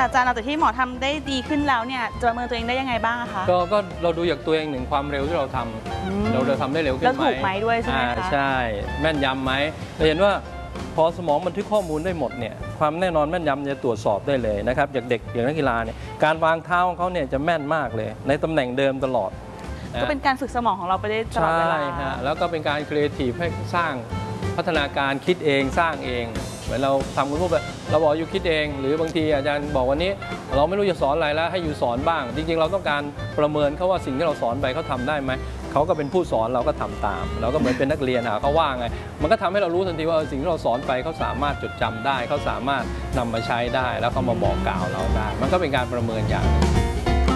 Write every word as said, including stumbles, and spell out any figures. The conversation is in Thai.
ค่ะอาจารย์เราแต่ที่หมอทำได้ดีขึ้นแล้วเนี่ยจะประเมินตัวเองได้ยังไงบ้างคะก็ก็เราดูจากตัวเองหนึ่งความเร็วที่เราทำเราเราทำได้เร็วขึ้นไหมแล้วถูกไหมด้วยใช่ไหมคะใช่แม่นยำไหมเราเห็นว่าพอสมองบันทึกข้อมูลได้หมดเนี่ยความแน่นอนแม่นยำจะตรวจสอบได้เลยนะครับอย่างเด็กอย่างนักกีฬาเนี่ยการวางเท้าของเขาเนี่ยจะแม่นมากเลยในตำแหน่งเดิมตลอดก็เป็นการฝึกสมองของเราไปได้ตลอดเวลาใช่ฮะแล้วก็เป็นการครีเอทีฟให้สร้างพัฒนาการคิดเองสร้างเองเหมือนเราทำคุณพูดไปเราบอกอยู่คิดเองหรือบางทีอาจารย์บอกวันนี้เราไม่รู้จะสอนอะไรแล้วให้อยู่สอนบ้างจริงๆเราต้องการประเมินเขาว่าสิ่งที่เราสอนไปเขาทำได้ไหมเขาก็เป็นผู้สอนเราก็ทำตามเราก็เหมือนเป็นนักเรียนอ่ะเขาว่าไงมันก็ทำให้เรารู้ทันทีว่าสิ่งที่เราสอนไปเขาสามารถจดจำได้เขาสามารถนำมาใช้ได้แล้วเขามาบอกกล่าวเราได้มันก็เป็นการประเมินอย่าง